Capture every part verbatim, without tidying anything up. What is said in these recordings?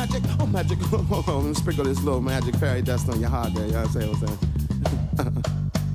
magic, oh magic. Let me sprinkle this little magic fairy dust on your heart there. You know what I'm saying? What I'm saying?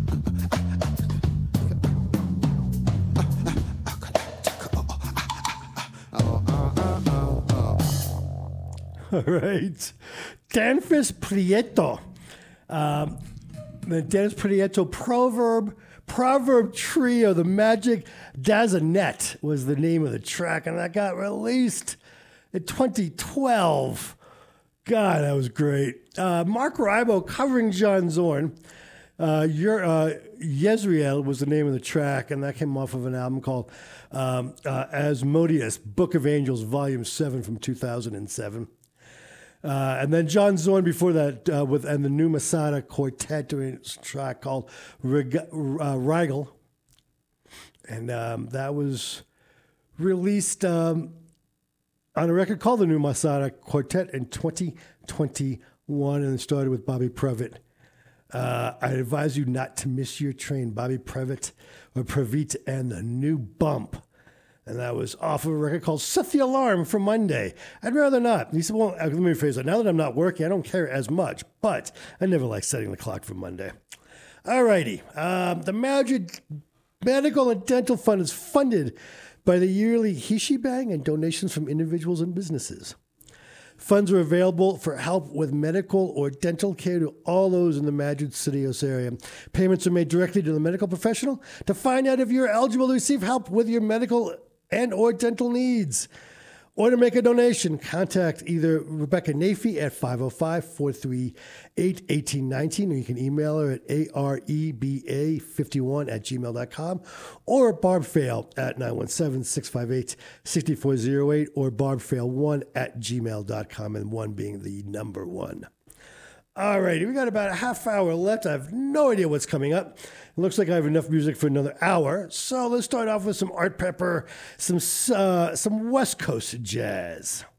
All right. Danfis Prieto. Um, the Dennis Prieto proverb, proverb trio, the Magic Dazanet was the name of the track, and that got released in twenty twelve. God, that was great. Uh, Mark Ribot covering John Zorn. Uh, your, uh, Yezreel was the name of the track, and that came off of an album called um, uh, Asmodeus, Book of Angels, Volume seven from two thousand seven. Uh, and then John Zorn before that uh, with and the New Masada Quartet doing a track called Rig- uh, Rigel. And um, that was released um, on a record called the New Masada Quartet in twenty twenty-one, and it started with Bobby Previtt. Uh, I advise you not to miss your train, Bobby Previtt or Previtt and the New Bump. And that was off of a record called Set the Alarm for Monday. I'd rather not. He said, well, let me rephrase that. Now that I'm not working, I don't care as much, but I never like setting the clock for Monday. All righty. Um, the Magic Medical and Dental Fund is funded by the yearly Hishi Bang and donations from individuals and businesses. Funds are available for help with medical or dental care to all those in the Magic City area. Payments are made directly to the medical professional to find out if you're eligible to receive help with your medical and or dental needs. Or to make a donation, contact either Rebecca Nafee at five oh five, four three eight, one eight one nine, or you can email her at areba fifty-one at gmail dot com, or Barb Fail at nine one seven, six five eight, six four zero eight, or barbfail one at gmail dot com, and one being the number one. All righty, we got about a half hour left. I have no idea what's coming up. It looks like I have enough music for another hour. So let's start off with some Art Pepper, some uh, some West Coast jazz.